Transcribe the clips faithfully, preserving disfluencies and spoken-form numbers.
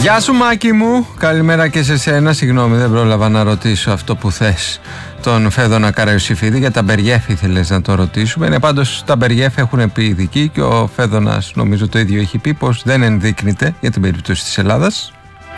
Γεια σου Μάκη μου, καλημέρα και σε σένα. Συγγνώμη, δεν πρόλαβα να ρωτήσω αυτό που θες τον Φέδωνα Καραϊωσήφιδη. Για τα Μπεριέφ ήθελες να το ρωτήσουμε. Είναι πάντως τα Μπεριέφ έχουν πει ειδικοί και ο Φέδωνας νομίζω το ίδιο έχει πει, πως δεν ενδείκνυται για την περίπτωση της Ελλάδας.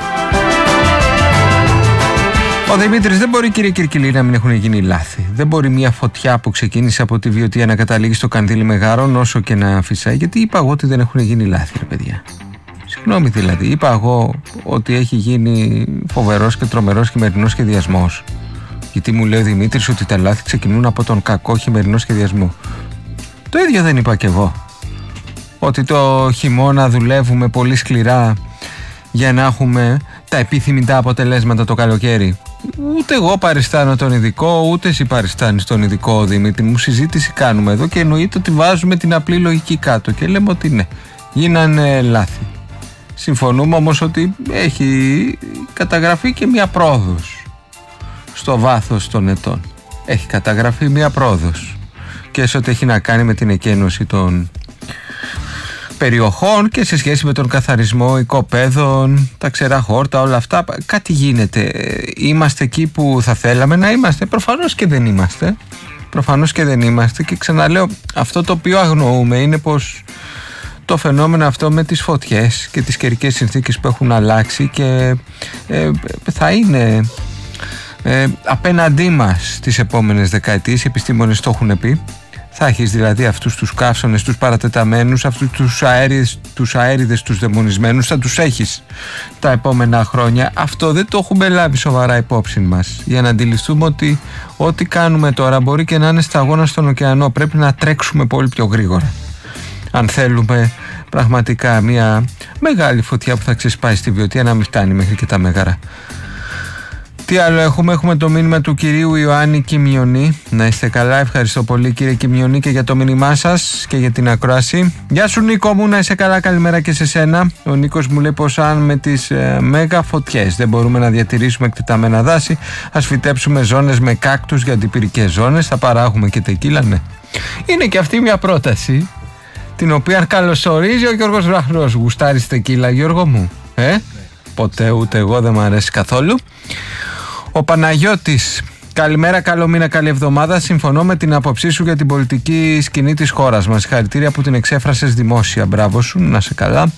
Ο Δημήτρης, δεν μπορεί κύριε Κυρκυλή να μην έχουν γίνει λάθη. Δεν μπορεί μια φωτιά που ξεκίνησε από τη Βιωτία να καταλήγει στο Κανδύλι Μεγάρων όσο και να φυσάει. Γιατί είπα εγώ ότι δεν έχουν γίνει λάθη, ρε παιδιά. Συγγνώμη δηλαδή, είπα εγώ ότι έχει γίνει φοβερός και τρομερός χειμερινός σχεδιασμός. Γιατί μου λέει ο Δημήτρης ότι τα λάθη ξεκινούν από τον κακό χειμερινό σχεδιασμό. Το ίδιο δεν είπα κι εγώ. Ότι το χειμώνα δουλεύουμε πολύ σκληρά για να έχουμε τα επιθυμητά αποτελέσματα το καλοκαίρι. Ούτε εγώ παριστάνω τον ειδικό, ούτε εσύ παριστάνεις τον ειδικό, Δημήτρη μου. Συζήτηση κάνουμε εδώ και εννοείται ότι βάζουμε την απλή λογική κάτω και λέμε ότι ναι, γίνανε λάθη. Συμφωνούμε όμως ότι έχει καταγραφεί και μια πρόοδος στο βάθος των ετών. Έχει καταγραφεί μια πρόοδος και σε ό,τι έχει να κάνει με την εκένωση των περιοχών και σε σχέση με τον καθαρισμό οικοπαίδων, τα ξερά χόρτα, όλα αυτά. Κάτι γίνεται. Είμαστε εκεί που θα θέλαμε να είμαστε? Προφανώς και δεν είμαστε. Προφανώς και δεν είμαστε. Και ξαναλέω, αυτό το οποίο αγνοούμε είναι πως το φαινόμενο αυτό με τις φωτιές και τις καιρικές συνθήκες που έχουν αλλάξει και ε, θα είναι ε, απέναντί μας τις επόμενες δεκαετίες. Οι επιστήμονες το έχουν πει. Θα έχεις δηλαδή αυτούς τους καύσονες, τους παρατεταμένους, αυτούς τους αέριδες, τους αέριδες, τους δαιμονισμένους, θα τους έχεις τα επόμενα χρόνια. Αυτό δεν το έχουμε λάβει σοβαρά υπόψη μας. Για να αντιληφθούμε ότι ό,τι κάνουμε τώρα μπορεί και να είναι σταγόνα στον ωκεανό. Πρέπει να τρέξουμε πολύ πιο γρήγορα. Αν θέλουμε πραγματικά μια μεγάλη φωτιά που θα ξεσπάει στη Βιωτία να μην φτάνει μέχρι και τα Μέγαρα. Τι άλλο έχουμε? Έχουμε το μήνυμα του κυρίου Ιωάννη Κιμιονή. Να είστε καλά, ευχαριστώ πολύ κύριε Κιμιονή και για το μήνυμά σας και για την ακρόαση. Γεια σου Νίκο μου, να είσαι καλά, καλημέρα και σε σένα. Ο Νίκος μου λέει πως αν με τις ε, μέγα φωτιές δεν μπορούμε να διατηρήσουμε εκτεταμένα δάση, ας φυτέψουμε ζώνες με κάκτους για αντιπυρικές ζώνες, θα παράγουμε και τεκίλα, ναι. Είναι και αυτή μια πρόταση την οποία καλωσορίζει ο Γιώργος Βραχνός. Γουστάρεις τεκίλα Γιώργο μου? Ε? Ποτέ, ούτε εγώ, δεν μου αρέσει καθόλου. Ο Παναγιώτης, καλημέρα, καλό μήνα, καλή εβδομάδα. Συμφωνώ με την άποψή σου για την πολιτική σκηνή της χώρας μας. Συγχαρητήρια που την εξέφρασες δημόσια. Μπράβο σου, να σε καλά.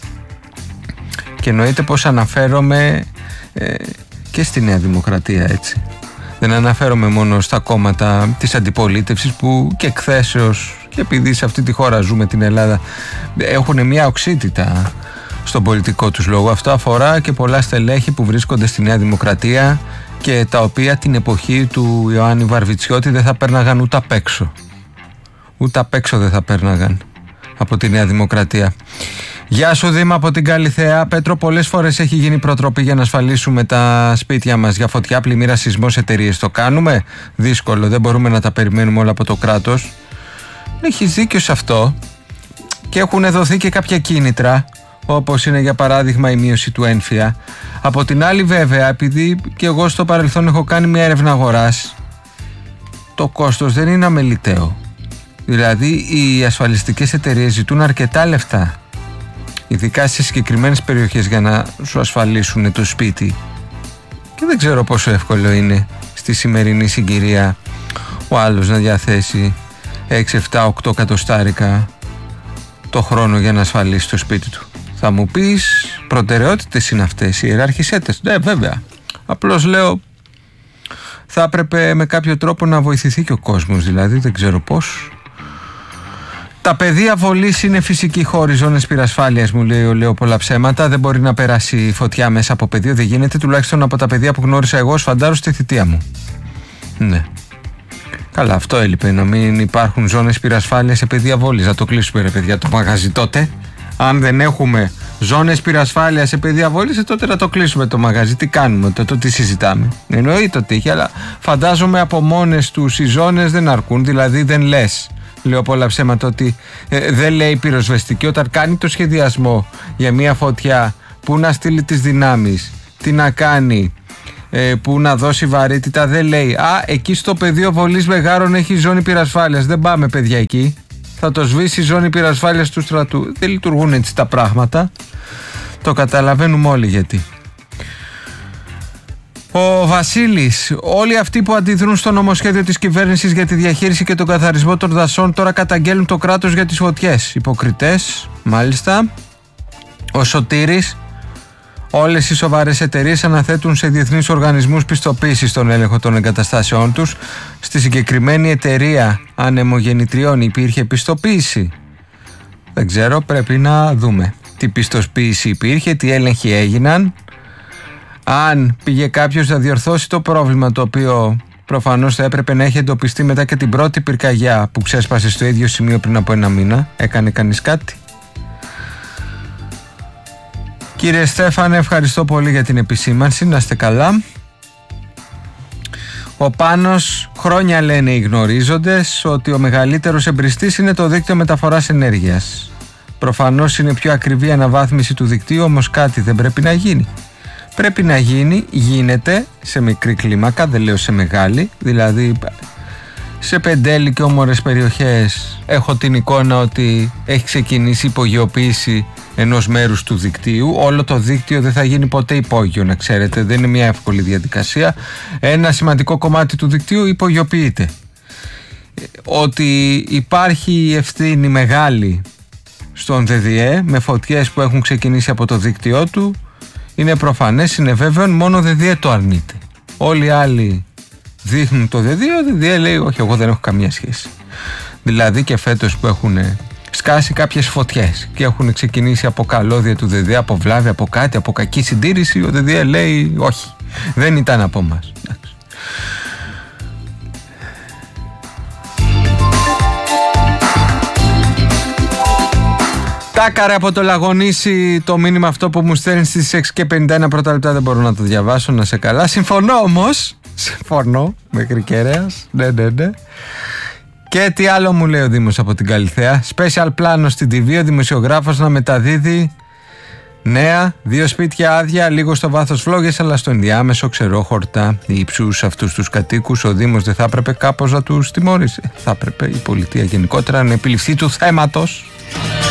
Και εννοείται πως αναφέρομαι ε, και στη Νέα Δημοκρατία, έτσι. Δεν αναφέρομαι μόνο στα κόμματα της αντιπολίτευσης που και εκθέσεως, και επειδή σε αυτή τη χώρα ζούμε, την Ελλάδα, έχουν μια οξύτητα στον πολιτικό τους λόγο. Αυτό αφορά και πολλά στελέχη που βρίσκονται στη Νέα Δημοκρατία και τα οποία την εποχή του Ιωάννη Βαρβιτσιώτη δεν θα πέρναγαν ούτε απ' έξω. Ούτε απ' έξω δεν θα πέρναγαν από τη Νέα Δημοκρατία. Γεια σου Δήμα από την Καλιθέα. Πέτρο, πολλές φορές έχει γίνει προτροπή για να ασφαλίσουμε τα σπίτια μας για φωτιά, πλημμύρα, σεισμός, εταιρείες. Το κάνουμε? Δύσκολο, δεν μπορούμε να τα περιμένουμε όλα από το κράτος. Έχεις δίκιο σε αυτό και έχουν δοθεί και κάποια κίνητρα, όπως είναι για παράδειγμα η μείωση του ένφια. Από την άλλη βέβαια, επειδή και εγώ στο παρελθόν έχω κάνει μια έρευνα αγοράς, το κόστος δεν είναι αμεληταίο. Δηλαδή οι ασφαλιστικές εταιρείες ζητούν αρκετά λεφτά, ειδικά σε συγκεκριμένες περιοχές, για να σου ασφαλίσουν το σπίτι. Και δεν ξέρω πόσο εύκολο είναι στη σημερινή συγκυρία ο άλλος να διαθέσει έξι, επτά, οκτώ εκατοστάρικα το χρόνο για να ασφαλίσει το σπίτι του. Θα μου πεις, προτεραιότητες είναι αυτές, ιεράρχησέτες. Ναι, βέβαια. Απλώς λέω, θα έπρεπε με κάποιο τρόπο να βοηθηθεί και ο κόσμος, δηλαδή δεν ξέρω πώς. Τα πεδία βολής είναι φυσική χώρη, ζώνες πυρασφάλειας, μου λέει ο Λέω πολλά ψέματα. Δεν μπορεί να περάσει φωτιά μέσα από πεδίο, δεν γίνεται, τουλάχιστον από τα πεδία που γνώρισα εγώ ως φαντάρο στη θητεία μου. Ναι. Καλά, αυτό έλειπε, να μην υπάρχουν ζώνες πυρασφάλειας σε πεδία βόλης. Να το κλείσουμε ρε παιδιά το μαγαζί τότε. Αν δεν έχουμε ζώνες πυρασφάλειας σε πεδία βόλης, τότε να το κλείσουμε το μαγαζί. Τι κάνουμε τότε, τι συζητάμε? Εννοείται ότι έχει, αλλά φαντάζομαι από μόνες τους οι ζώνες δεν αρκούν, δηλαδή δεν λες. Λέω πολλά ψέματα ότι ε, δεν λέει πυροσβεστική όταν κάνει το σχεδιασμό για μια φωτιά, που να στείλει τις δυνάμεις, τι να κάνει, ε, που να δώσει βαρύτητα, δεν λέει α, εκεί στο πεδίο βολής Μεγάρων έχει ζώνη πυρασφάλειας, δεν πάμε παιδιά εκεί, θα το σβήσει η ζώνη πυρασφάλειας του στρατού. Δεν λειτουργούν έτσι τα πράγματα, το καταλαβαίνουμε όλοι γιατί. Ο Βασίλης, όλοι αυτοί που αντιδρούν στο νομοσχέδιο της κυβέρνησης για τη διαχείριση και τον καθαρισμό των δασών τώρα καταγγέλνουν το κράτος για τις φωτιές. Υποκριτές, μάλιστα. Ο Σωτήρης, όλες οι σοβαρές εταιρείες αναθέτουν σε διεθνείς οργανισμούς πιστοποίησης τον έλεγχο των εγκαταστάσεών τους. Στη συγκεκριμένη εταιρεία ανεμογεννητριών υπήρχε πιστοποίηση? Δεν ξέρω, πρέπει να δούμε τι πιστοποίηση υπήρχε, τι έλεγχοι έγιναν. Αν πήγε κάποιος να διορθώσει το πρόβλημα, το οποίο προφανώς θα έπρεπε να έχει εντοπιστεί μετά και την πρώτη πυρκαγιά που ξέσπασε στο ίδιο σημείο πριν από ένα μήνα, έκανε κανείς κάτι? Κύριε Στέφανε, ευχαριστώ πολύ για την επισήμανση, να είστε καλά. Ο Πάνος, χρόνια λένε οι γνωρίζοντες ότι ο μεγαλύτερος εμπριστής είναι το δίκτυο μεταφοράς ενέργειας. Προφανώς είναι πιο ακριβή η αναβάθμιση του δικτύου, όμως κάτι δεν πρέπει να γίνει. Πρέπει να γίνει, γίνεται σε μικρή κλίμακα, δεν λέω σε μεγάλη, δηλαδή σε πεντέλη και όμορες περιοχές έχω την εικόνα ότι έχει ξεκινήσει η υπογειοποίηση ενός μέρους του δικτύου. Όλο το δίκτυο δεν θα γίνει ποτέ υπόγειο, να ξέρετε, δεν είναι μια εύκολη διαδικασία. Ένα σημαντικό κομμάτι του δικτύου υπογειοποιείται. Ότι υπάρχει ευθύνη μεγάλη στον ΔΔΕ με φωτιές που έχουν ξεκινήσει από το δίκτυό του είναι προφανές, είναι βέβαιο, μόνο ο ΔΔΕ το αρνείται. Όλοι οι άλλοι δείχνουν το ΔΔΕ, ο ΔΔΕ λέει όχι, εγώ δεν έχω καμία σχέση. Δηλαδή και φέτος που έχουν σκάσει κάποιες φωτιές και έχουν ξεκινήσει από καλώδια του ΔΔΕ, από βλάβη, από κάτι, από κακή συντήρηση, ο ΔΔΕ λέει όχι, δεν ήταν από μας. Τάκαρε από το Λαγονίσι το μήνυμα αυτό που μου στέλνει στις έξι και πενήντα ένα πρώτα λεπτά, δεν μπορώ να το διαβάσω, να σε καλά. Συμφωνώ όμως, συμφωνώ μέχρι κέραιος, ναι ναι ναι. Και τι άλλο μου λέει ο Δήμος από την Καλιθέα? Special πλάνο στην τι βι, ο δημοσιογράφος να μεταδίδει νέα, δύο σπίτια άδεια, λίγο στο βάθος φλόγες, αλλά στο ενδιάμεσο ξερόχορτα υψούς αυτούς τους κατοίκους. Ο Δήμος δεν θα έπρεπε κάπως να τους τιμωρήσει? Θα έπρεπε η πολιτεία γενικότερα να επιληφθεί του θέματος.